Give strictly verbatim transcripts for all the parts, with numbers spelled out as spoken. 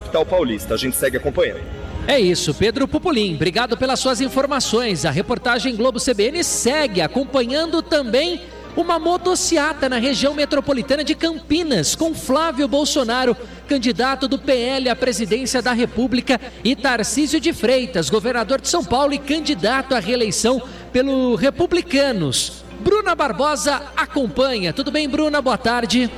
capital paulista. A gente segue acompanhando. É isso, Pedro Pupolin, obrigado pelas suas informações. A reportagem Globo C B N segue acompanhando também uma motociata na região metropolitana de Campinas, com Flávio Bolsonaro, candidato do P L à presidência da República, e Tarcísio de Freitas, governador de São Paulo e candidato à reeleição pelo Republicanos. Bruna Barbosa acompanha. Tudo bem, Bruna? Boa tarde.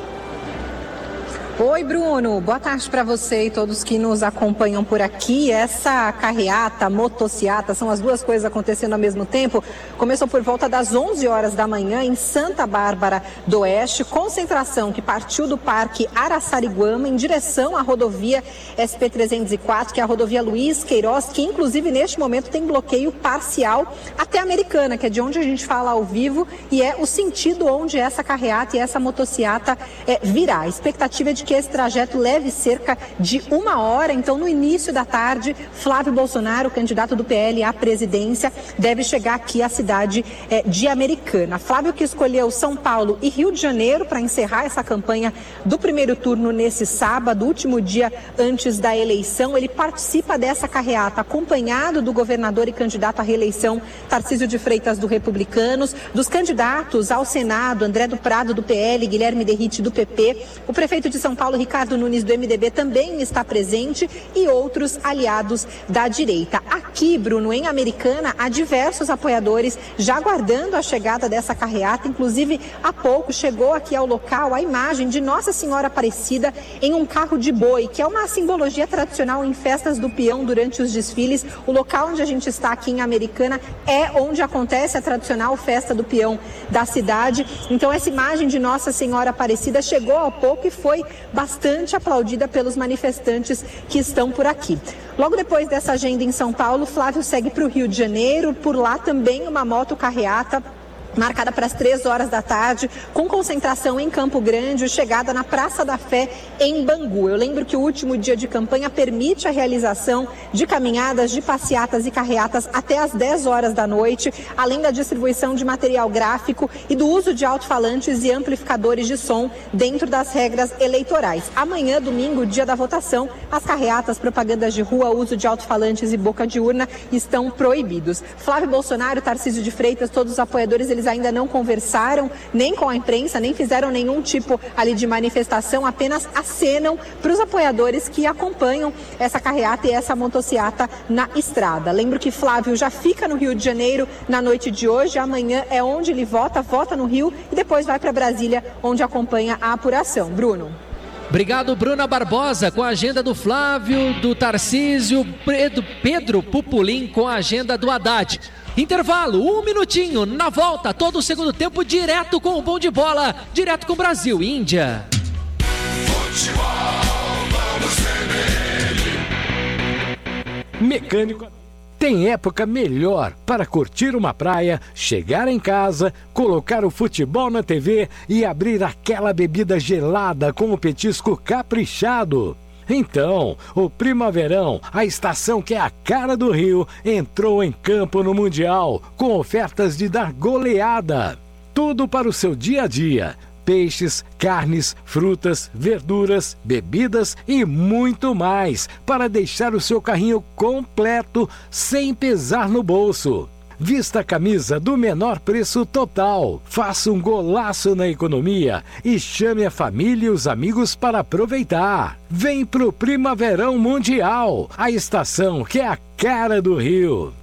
Oi, Bruno. Boa tarde para você e todos que nos acompanham por aqui. Essa carreata, motociata, são as duas coisas acontecendo ao mesmo tempo. Começou por volta das onze horas da manhã em Santa Bárbara do Oeste. Concentração que partiu do Parque Araçariguama em direção à rodovia S P trezentos e quatro, que é a rodovia Luiz Queiroz, que inclusive neste momento tem bloqueio parcial até Americana, que é de onde a gente fala ao vivo, e é o sentido onde essa carreata e essa motociata é, virá. A expectativa é de que esse trajeto leve cerca de uma hora. Então, no início da tarde, Flávio Bolsonaro, candidato do P L à presidência, deve chegar aqui à cidade é, de Americana. Flávio, que escolheu São Paulo e Rio de Janeiro para encerrar essa campanha do primeiro turno nesse sábado, último dia antes da eleição. Ele participa dessa carreata acompanhado do governador e candidato à reeleição Tarcísio de Freitas, do Republicanos, dos candidatos ao Senado, André do Prado, do P L, Guilherme Derrite, do P P, o prefeito de São Paulo, Ricardo Nunes, do M D B, também está presente, e outros aliados da direita. Aqui, Bruno, em Americana, há diversos apoiadores já aguardando a chegada dessa carreata. Inclusive, há pouco chegou aqui ao local a imagem de Nossa Senhora Aparecida em um carro de boi, que é uma simbologia tradicional em festas do peão durante os desfiles. O local onde a gente está aqui em Americana é onde acontece a tradicional festa do peão da cidade. Então, essa imagem de Nossa Senhora Aparecida chegou há pouco e foi bastante aplaudida pelos manifestantes que estão por aqui. Logo depois dessa agenda em São Paulo, Flávio segue para o Rio de Janeiro. Por lá também uma motocarreata marcada para as três horas da tarde, com concentração em Campo Grande, chegada na Praça da Fé, em Bangu. Eu lembro que o último dia de campanha permite a realização de caminhadas, de passeatas e carreatas até às dez horas da noite, além da distribuição de material gráfico e do uso de alto-falantes e amplificadores de som dentro das regras eleitorais. Amanhã, domingo, dia da votação, as carreatas, propagandas de rua, uso de alto-falantes e boca de urna estão proibidos. Flávio Bolsonaro, Tarcísio de Freitas, todos os apoiadores, eles ainda não conversaram nem com a imprensa, nem fizeram nenhum tipo ali de manifestação, apenas acenam para os apoiadores que acompanham essa carreata e essa motociata na estrada. Lembro que Flávio já fica no Rio de Janeiro na noite de hoje, amanhã é onde ele vota, vota no Rio e depois vai para Brasília, onde acompanha a apuração. Bruno. Obrigado, Bruna Barbosa, com a agenda do Flávio, do Tarcísio, Pedro, Pedro Pupolin com a agenda do Haddad. Intervalo, um minutinho, na volta, todo o segundo tempo, direto com o Bom de Bola, direto com o Brasil e Índia. Futebol, vamos ver. Mecânico. Tem época melhor para curtir uma praia, chegar em casa, colocar o futebol na T V e abrir aquela bebida gelada com o petisco caprichado. Então, o Primaverão, a estação que é a cara do Rio, entrou em campo no Mundial, com ofertas de dar goleada. Tudo para o seu dia a dia. Peixes, carnes, frutas, verduras, bebidas e muito mais, para deixar o seu carrinho completo, sem pesar no bolso. Vista a camisa do menor preço total, faça um golaço na economia e chame a família e os amigos para aproveitar. Vem pro Primaverão Mundial, a estação que é a cara do Rio.